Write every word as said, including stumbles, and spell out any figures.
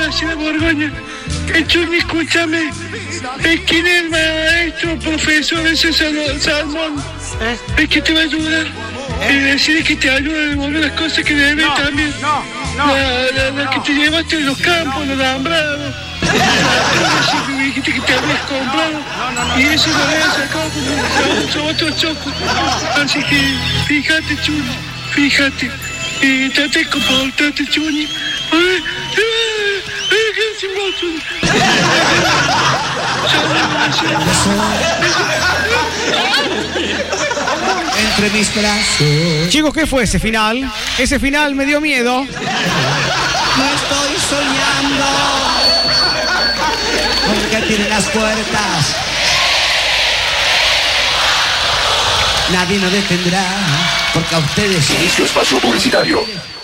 Valle de Borgoña. El Chuni, escúchame. ¿Quién es el maestro, profesor ese Salmón? ¿Eh? Es que te va a ayudar. ¿Eh? Y decirle que te ayuda a devolver las cosas que debes No, también. no, no. La, la, la no. que te llevaste de los campos, los alambrados. La que me dijiste que te habías comprado. No, no, no, y no. eso lo habías sacado como son otros chocos. Así que fíjate, Chuni, fíjate. Y trate de comportarte, Chuni. Ay, ay, ay, qué sin Chuni. Entre mis brazos. Chicos, ¿qué fue ese final? Ese final me dio miedo. No estoy soñando. Porque tiene las puertas. Nadie nos detendrá. Porque a ustedes. Inicio espacio publicitario.